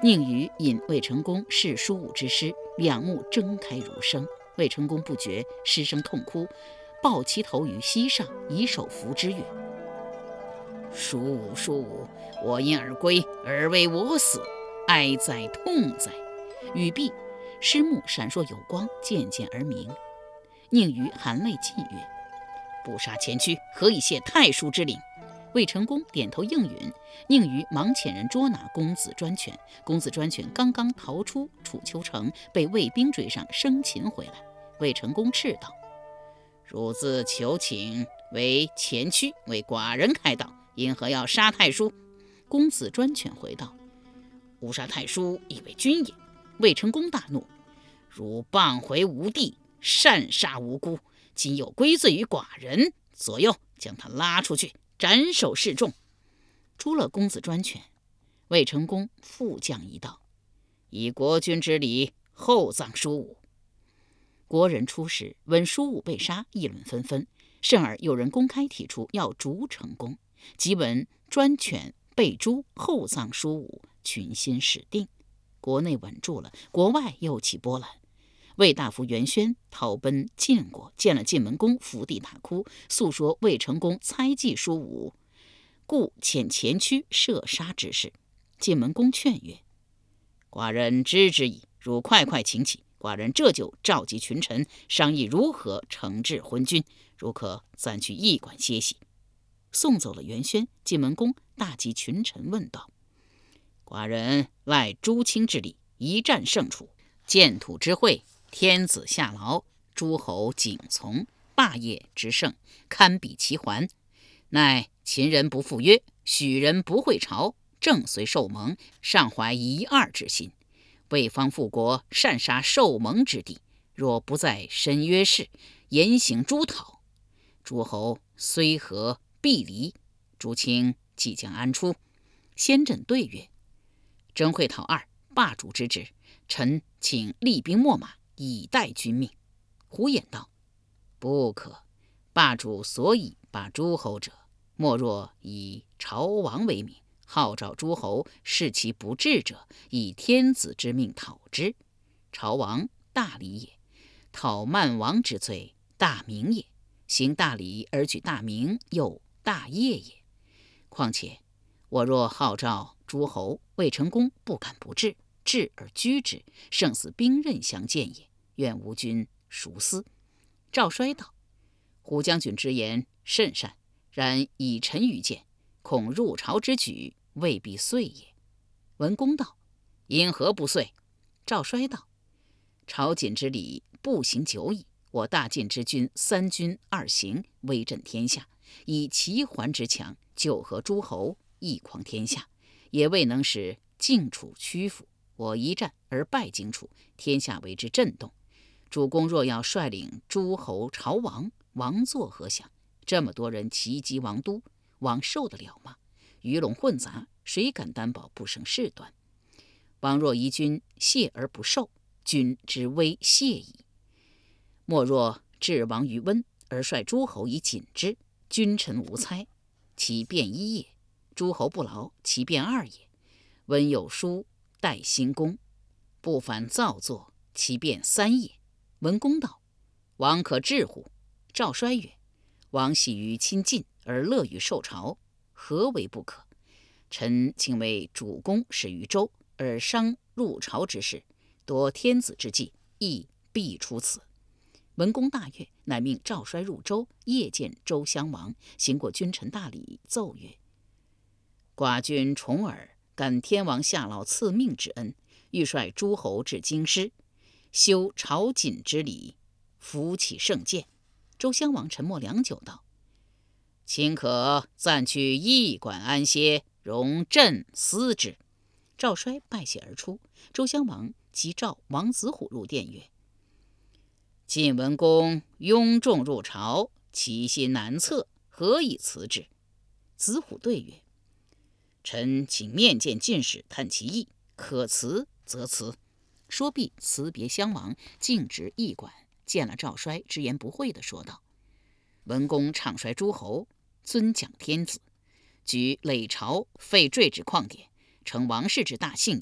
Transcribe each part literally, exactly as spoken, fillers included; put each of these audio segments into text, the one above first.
宁于引魏成功视叔武之师，两目睁开如生。魏成功不觉，失声痛哭，抱其头于膝上，以手扶之曰：叔武，叔武，我因而归，而为我死，哀哉痛哉！语毕，师目闪烁有光，渐渐而明。宁于含泪泣曰：不杀前驱，何以谢太叔之令？魏成功点头应允。宁于忙遣人捉拿公子专权。公子专权刚刚逃出楚丘城，被魏兵追上，生擒回来。魏成功斥道：汝自求请为前驱，为寡人开道，因何要杀太叔？公子专权回道：吾杀太叔，以为君也。魏成功大怒：汝谤回吾地，擅杀无辜，今又归罪于寡人，左右将他拉出去，斩首示众。诛了公子专权。魏成功复降一道：以国君之礼，厚葬叔武。国人出使，闻叔武被杀，议论纷纷，甚而有人公开提出要逐成功。即闻专权被诛，厚葬叔武，群心始定。国内稳住了，国外又起波澜。魏大夫袁轩逃奔晋国，见了晋文公，伏地大哭，诉说魏成功猜忌叔武，故遣前驱射杀之事。晋文公劝曰：寡人知之矣，汝快快请起，寡人这就召集群臣，商议如何惩治昏君，汝可暂去驿馆歇息。送走了袁轩，晋文公大集群臣，问道：寡人赖诸卿之力，一战胜楚，建土之会，天子下劳，诸侯景从，霸业之盛，堪比其环。乃秦人不赴约，许人不会朝，正随受盟，尚怀一二之心。魏方复国，擅杀受盟之地，若不在申约事，严刑诛讨，诸侯虽和必离，诸卿即将安出？先轸对曰：征会讨二，霸主之职，臣请厉兵秣马，以待君命。胡衍道：不可，霸主所以霸诸侯者，莫若以朝王为名，号召诸侯，视其不治者，以天子之命讨之。朝王大礼也，讨慢王之罪，大名也。行大礼而举大名，又大业也。况且我若号召诸侯，魏成功不敢不治，治而居之，胜似兵刃相见也。愿吾君熟思。赵衰道：胡将军之言甚善，然以臣愚见，恐入朝之举未必遂也。文公道：因何不遂？赵衰道：朝觐之礼不行久矣，我大晋之君三军二行，威震天下，以齐桓之强，九合诸侯，一匡天下，也未能使晋楚屈服。我一战而败荆楚，天下为之震动。主公若要率领诸侯朝王，王作何想？这么多人齐击王都，王受得了吗？鱼龙混杂，谁敢担保不生事端？王若疑君谢而不受，君之威谢矣。莫若置王于温，而率诸侯以谨之，君臣无猜，其变一也；诸侯不劳，其变二也。温有书待兴公，不反造作，其变三也。文公道：王可治乎？赵衰曰：王喜于亲近，而乐于受朝，何为不可？臣请为主公始于周，而商入朝之事，夺天子之计，亦必出此。文公大悦，乃命赵衰入周，夜见周襄王，行过君臣大礼，奏曰：寡君重耳，感天王下劳赐命之恩，欲率诸侯至京师，修朝觐之礼，扶起圣鉴。周襄王沉默良久，道：卿可暂去驿馆安歇，容朕思之。赵衰拜谢而出。周襄王即召王子虎入殿曰：晋文公拥众入朝，其心难测，何以辞之？子虎对曰：臣请面见进士，探其意，可辞则辞。说毕，辞别襄王，径直驿馆，见了赵衰，直言不讳地说道：文公唱衰诸侯，尊讲天子，举累朝废坠之旷典，成王室之大幸也。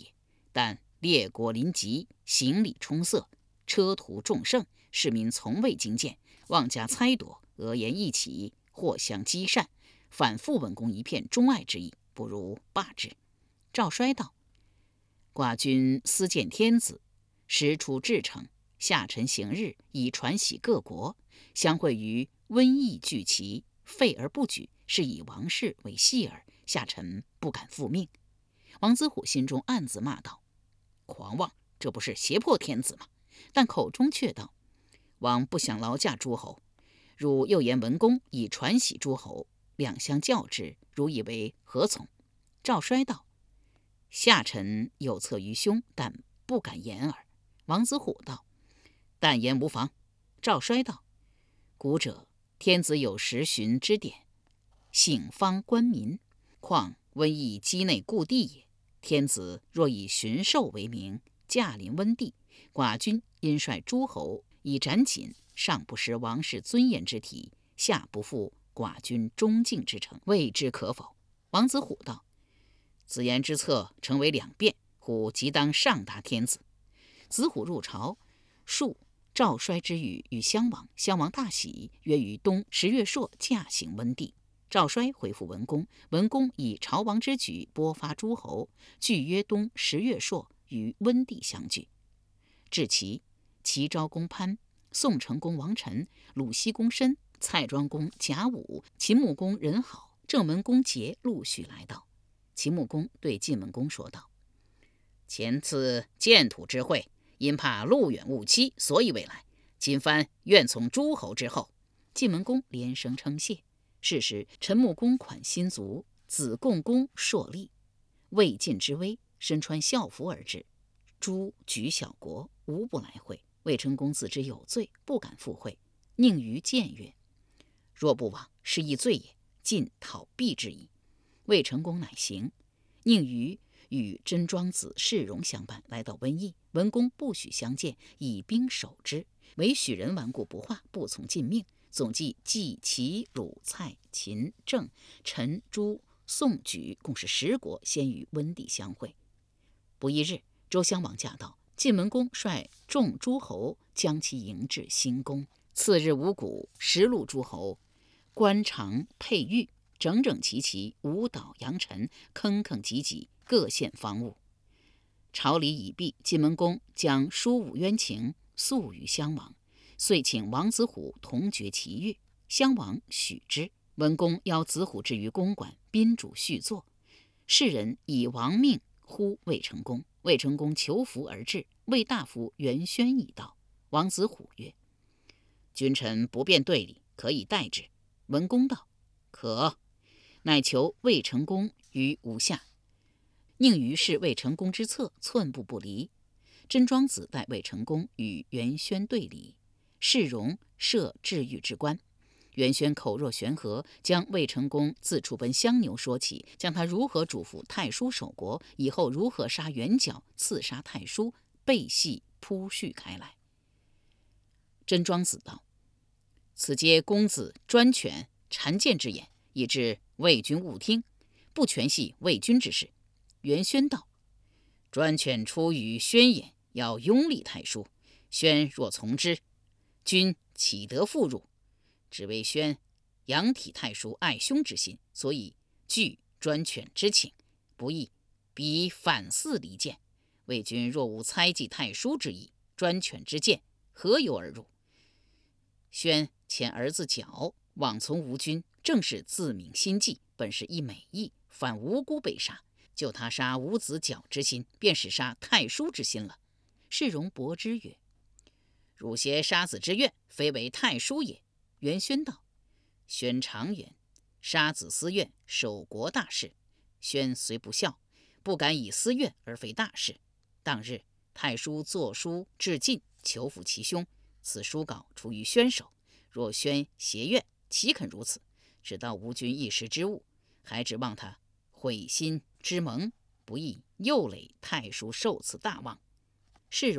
但列国临急，行李充塞，车途众盛，市民从未经见，妄加猜夺，讹言一起，或相激善，反复文公一片钟爱之意，不如罢之。赵衰道：寡君思见天子，时出至诚，下臣行日，以传喜各国，相会于瘟疫聚齐，废而不举，是以王室为戏耳，下臣不敢复命。王子虎心中暗自骂道：狂妄，这不是胁迫天子吗？但口中却道：王不想劳驾诸侯，汝又言文公以传喜诸侯，两相较之，汝以为何从？赵衰道：下臣有策于胸，但不敢言耳。王子虎道：但言无妨。赵衰道：古者天子有时旬之典，省方官民，况瘟疫畿内故地也。天子若以巡狩为名，驾临温地，寡君因率诸侯以斩锦，上不失王室尊严之体，下不负寡君忠敬之诚，谓之可否？王子虎道：子言之策成为两变，虎即当上达天子。子虎入朝，述赵衰之语与襄王，襄王大喜，约于冬十月朔驾行温地。赵衰回复文公，文公以朝王之举拨发诸侯，俱约冬十月朔于温地相聚。至齐，齐昭公潘、宋成公王臣、鲁西公申、蔡庄公贾武、秦穆公任好、郑文公桀陆续来到。秦穆公对晋文公说道：前次建土之会，因怕路远误期，所以未来。今番愿从诸侯之后。晋文公连声称谢。是时，陈穆公款新卒，子贡公硕立，魏晋之威，身穿校服而至。诸举小国，无不来会。魏成公自知有罪，不敢赴会。宁于谏曰：若不往，是亦罪也，晋讨避之矣。魏成公乃行。宁于与真庄子世荣相伴，来到温邑。文公不许相见，以兵守之，唯许人顽固不化，不从晋命。总计冀、齐、鲁、蔡、秦、郑、陈、朱、宋、举共是十国，先于温地相会。不一日，周襄王驾到，晋文公率众诸侯将其迎至新宫。次日五谷，十路诸侯官常佩玉，整整齐齐，舞蹈扬尘，铿铿汲汲，各献方物。朝礼已毕，晋文公将书武冤情诉于襄王，遂请王子虎同决其乐。襄王许之。文公邀子虎至于公馆，宾主叙坐。世人以王命呼魏成公，魏成公求服而至。魏大夫元宣已到。王子虎曰：君臣不便对礼，可以代之。文公道：可。乃求魏成公于吴下。宁于是魏成公之侧，寸步不离。真庄子代魏成公与元宣对礼。世荣设治狱之官。元宣口若悬河，将魏成公自处奔相牛说起，将他如何嘱咐太叔守国，以后如何杀元角、刺杀太叔，背细铺叙开来。真庄子道：此皆公子专权谗见之言，以致魏君误听，不全系魏君之事。元宣道：专权出于宣言，要拥立太叔，宣若从之，君岂得复入？只为宣仰体太叔爱兄之心，所以据专权之请，不义彼反似离间。魏君若无猜忌太叔之意，专权之见何由而入？宣遣儿子角妄从吴君，正是自泯心计，本是一美意，反无辜被杀。就他杀伍子角之心，便是杀太叔之心了。世荣驳之曰：汝挟杀子之愿，非为太叔也。元宣道：宣长远，杀子思愿，守国大事。宣虽不孝，不敢以私怨而非大事。当日太叔作书致晋，求复其兄，此书稿出于宣手。若宣挟怨，岂肯如此？只道吴君一时之误，还指望他悔心之盟，不亦又累太叔受此大望。是